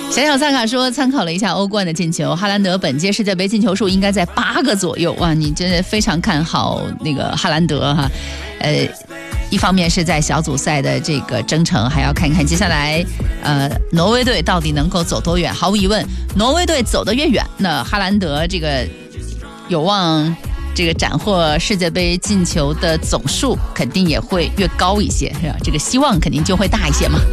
小小萨卡说，参考了一下欧冠的进球，哈兰德本届世界杯进球数应该在8个左右。哇，你真的非常看好那个哈兰德哈。一方面是在小组赛的这个征程，还要看看接下来挪威队到底能够走多远。毫无疑问，挪威队走得越远，那哈兰德这个有望这个斩获世界杯进球的总数肯定也会越高一些，是吧？这个希望肯定就会大一些嘛。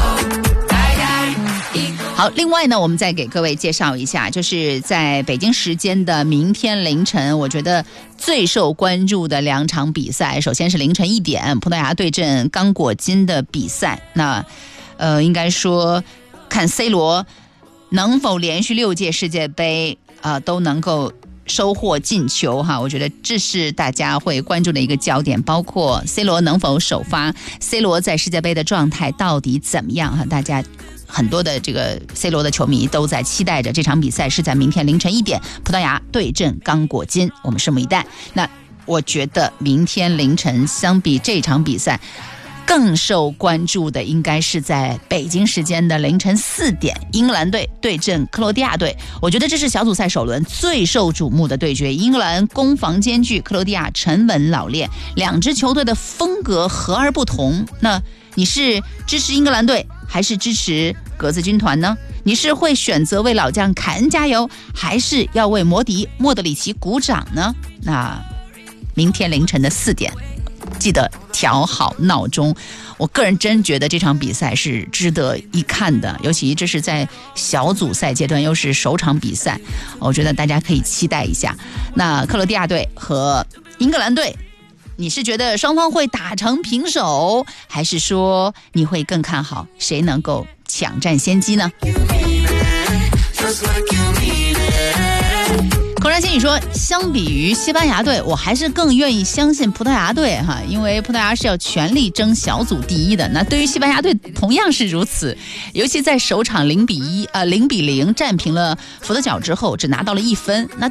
好，另外呢，我们再给各位介绍一下，就是在北京时间的明天凌晨，我觉得最受关注的2场比赛，首先是凌晨1点，葡萄牙对阵刚果金的比赛。那应该说看 C 罗能否连续6届世界杯都能够收获进球哈，我觉得这是大家会关注的一个焦点，包括 C 罗能否首发， C 罗在世界杯的状态到底怎么样哈，大家很多的这个 C 罗的球迷都在期待着这场比赛，是在明天凌晨1点，葡萄牙对阵刚果金，我们拭目以待。那我觉得明天凌晨相比这场比赛更受关注的应该是在北京时间的凌晨4点，英格兰队对阵克罗地亚队。我觉得这是小组赛首轮最受瞩目的对决，英格兰攻防兼具，克罗地亚沉稳老练，两支球队的风格和而不同。那你是支持英格兰队还是支持格子军团呢？你是会选择为老将凯恩加油，还是要为摩迪莫德里奇鼓掌呢？那明天凌晨的4点记得调好闹钟。我个人真觉得这场比赛是值得一看的，尤其这是在小组赛阶段，又是首场比赛，我觉得大家可以期待一下。那克罗地亚队和英格兰队，你是觉得双方会打成平手，还是说你会更看好谁能够抢占先机呢？孔然心语说，相比于西班牙队，我还是更愿意相信葡萄牙队哈，因为葡萄牙是要全力争小组第一的。那对于西班牙队同样是如此，尤其在首场0-0战平了佛得角之后，只拿到了1分。那